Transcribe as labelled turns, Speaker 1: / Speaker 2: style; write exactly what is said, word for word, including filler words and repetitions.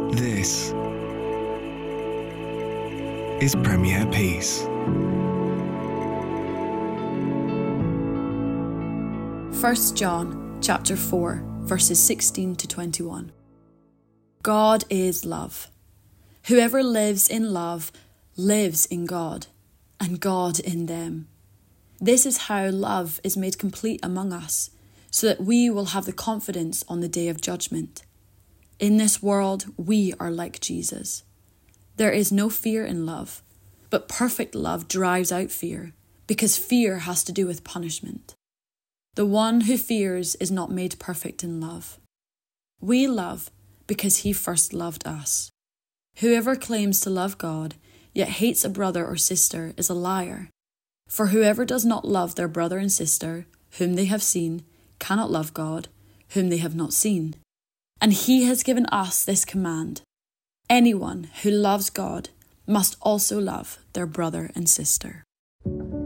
Speaker 1: This is Premier Peace.
Speaker 2: First John chapter four, verses sixteen to twenty-one. God is love. Whoever lives in love lives in God, and God in them. This is how love is made complete among us, so that we will have the confidence on the day of judgment. In this world, we are like Jesus. There is no fear in love, but perfect love drives out fear, because fear has to do with punishment. The one who fears is not made perfect in love. We love because he first loved us. Whoever claims to love God, yet hates a brother or sister, is a liar. For whoever does not love their brother and sister, whom they have seen, cannot love God, whom they have not seen. And he has given us this command: anyone who loves God must also love their brother and sister.